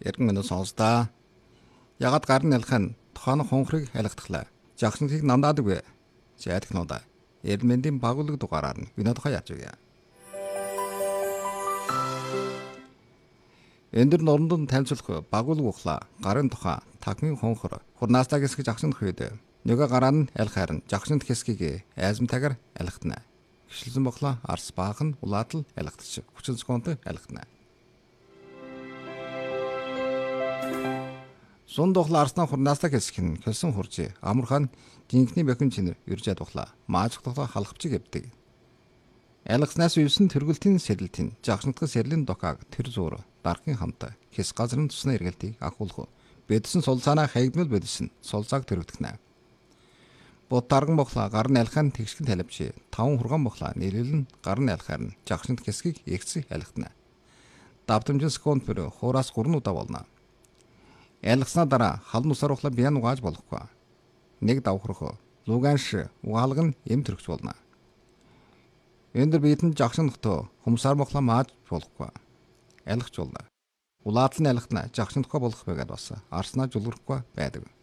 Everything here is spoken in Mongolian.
Ярин минь сонстаа. Ягад гарын ялхын тохооно хонхрыг ялгахдахлаа. Жагсантыг намдаадаг вэ? Зайдах нуудаа. Эрмэндийн багуулга дугаараар нь вино тухай яаж вэ? Эндэр норндон танилцуулах багуулга ухлаа. Гарын тухай тагмын хонхор хурнаастаа гэсгэж агшин хөөд. Нөгөө гараа нь ялхаар нь жагсант хэсгийг айзамтайгаар ялгахтана. Гişлсэн боглоо арс баахан улаатал ялгагдчих. 30 секунд ялгахтана. Сун дохлоо арснаа хурнаастаа хэсэг нь хөлсөн хурж амархан жинхний бохин чинэр юржаа дохлаа. Мааж дохлоо халахчиг явдаг. Ялгаснаас үйсэн тэргүүлтийн сэрэлтийн жагсантгын сэрлийн докааг тэр зуур дархын хамтаа хэс газрын тусны эргэлтийг ахуулах. Бэдсэн сулцаанаа хайгдмал бэдсэн сулцааг тэрвэгдэнэ. Бод дарган боглоо гар нь ялхаан тэгшгэн талбч 5 хурган боглоо нийлүүлэн гар нь ялхаар нь жагсант хэсгийг эгцэг ялгатна. Давтамжин секунд бүр хуураас 3 удаа болно. Ялгаснаа дараа халан усаар ухлаа бян угааж болохгүй. Нэг давхрах луганш угаалга нь эм төрөгч болно. Эндэр биетэн жагсантгтөө хумсаар моглоо мааж болохгүй. Ялгч болно. Улаатал нь ялгатна жагсантгоо болох байгаад бас арснаа жулгахгүй байдаг.